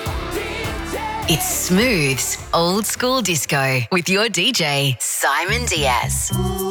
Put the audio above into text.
It's Smooth's Old School Disco with your DJ, Simon Diaz.